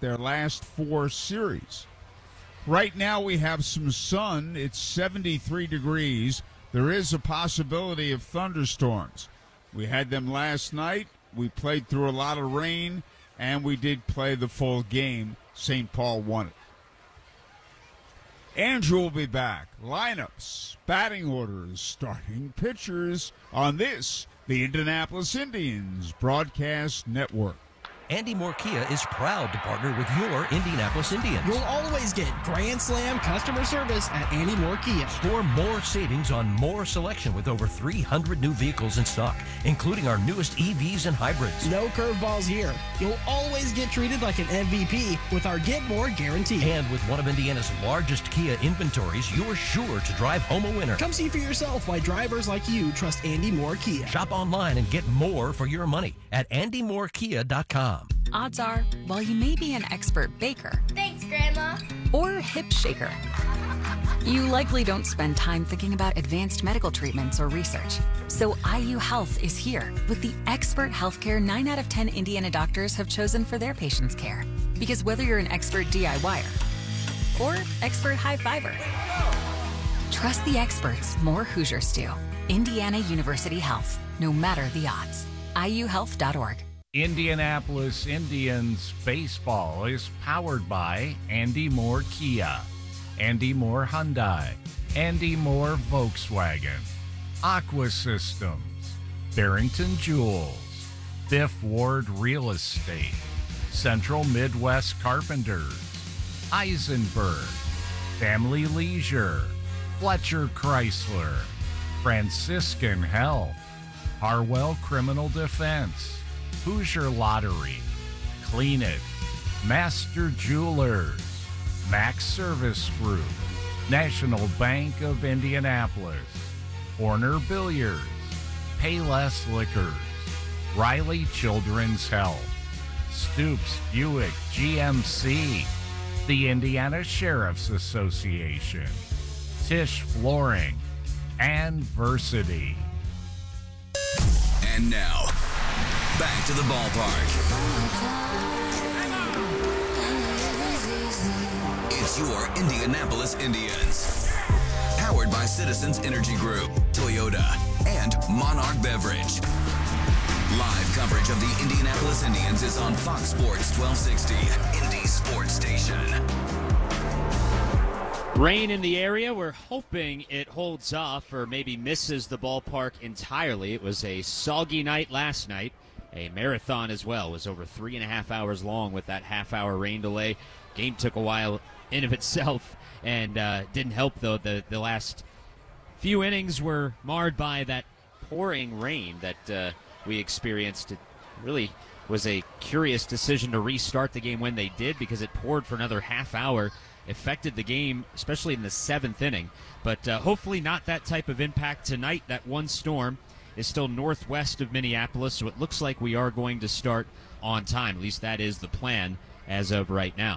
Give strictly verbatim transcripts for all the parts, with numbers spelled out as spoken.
their last four series. Right now we have some sun. It's seventy-three degrees. There is a possibility of thunderstorms. We had them last night. We played through a lot of rain, and we did play the full game. Saint Paul won it. Andrew will be back. Lineups, batting orders, starting pitchers on this, the Indianapolis Indians Broadcast Network. Andy Moore Kia is proud to partner with your Indianapolis Indians. You'll always get Grand Slam customer service at Andy Moore Kia. Score more savings on more selection with over three hundred new vehicles in stock, including our newest E Vs and hybrids. No curveballs here. You'll always get treated like an M V P with our Get More guarantee. And with one of Indiana's largest Kia inventories, you're sure to drive home a winner. Come see for yourself why drivers like you trust Andy Moore Kia. Shop online and get more for your money at andy moore kia dot com. Odds are, while you may be an expert baker, thanks, Grandma, or hip shaker, you likely don't spend time thinking about advanced medical treatments or research. So I U Health is here with the expert healthcare nine out of ten Indiana doctors have chosen for their patients' care. Because whether you're an expert D I Y er or expert high-fiver, trust the experts more Hoosiers do. Indiana University Health, no matter the odds. I U health dot org. Indianapolis Indians baseball is powered by Andy Moore Kia, Andy Moore Hyundai, Andy Moore Volkswagen, Aqua Systems, Barrington Jewels, Fifth Ward Real Estate, Central Midwest Carpenters, Eisenberg, Family Leisure, Fletcher Chrysler, Franciscan Health, Harwell Criminal Defense, Hoosier Lottery, Clean It, Master Jewelers, Max Service Group, National Bank of Indianapolis, Horner Billiards, Payless Liquors, Riley Children's Health, Stoops Buick G M C, the Indiana Sheriff's Association, Tisch Flooring, and Versity. And now, back to the ballpark. It's your Indianapolis Indians. Powered by Citizens Energy Group, Toyota, and Monarch Beverage. Live coverage of the Indianapolis Indians is on Fox Sports twelve sixty, Indy Sports Station. Rain in the area. We're hoping it holds off or maybe misses the ballpark entirely. It was a soggy night last night. A marathon as well. It was over three and a half hours long with that half-hour rain delay. Game took a while in of itself and uh, didn't help, though. The, the last few innings were marred by that pouring rain that uh, we experienced. It really was a curious decision to restart the game when they did because it poured for another half hour. Affected the game, especially in the seventh inning. But uh, hopefully not that type of impact tonight. That one storm is still northwest of Minneapolis, so it looks like we are going to start on time. At least that is the plan as of right now.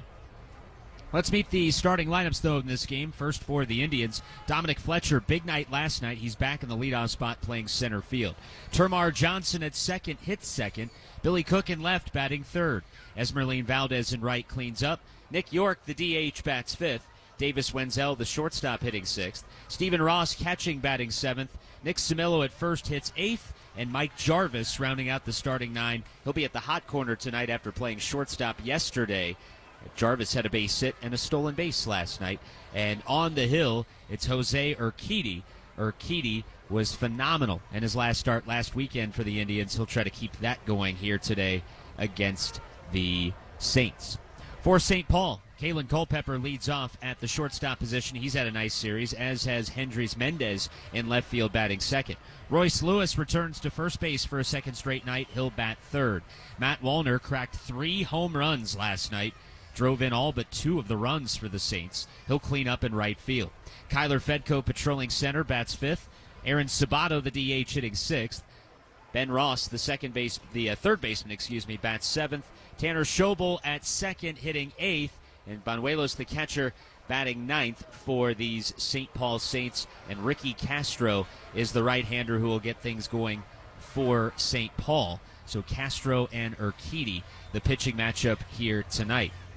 Let's meet the starting lineups, though, in this game. First for the Indians, Dominic Fletcher, big night last night. He's back in the leadoff spot playing center field. Termar Johnson at second, hits second. Billy Cook in left, batting third. Esmeralyn Valdez in right cleans up. Nick York, the D H, bats fifth. Davis Wenzel, the shortstop, hitting sixth. Stephen Ross catching, batting seventh. Nick Simillo at first hits eighth. And Mike Jarvis rounding out the starting nine. He'll be at the hot corner tonight after playing shortstop yesterday. Jarvis had a base hit and a stolen base last night. And on the hill, it's Jose Urquidy. Urquidy was phenomenal in his last start last weekend for the Indians. He'll try to keep that going here today against the Saints. For Saint Paul, Kalen Culpepper leads off at the shortstop position. He's had a nice series, as has Hendrys Mendez in left field batting second. Royce Lewis returns to first base for a second straight night. He'll bat third. Matt Wallner cracked three home runs last night. Drove in all but two of the runs for the Saints. He'll clean up in right field. Kyler Fedko patrolling center, bats fifth. Aaron Sabato, the D H, hitting sixth. Ben Ross, the second base, the uh, third baseman, excuse me, bats seventh. Tanner Schobel at second, hitting eighth. And Banuelos, the catcher, batting ninth for these Saint Paul Saints. And Ricky Castro is the right-hander who will get things going for Saint Paul. So Castro and Urquidy, the pitching matchup here tonight.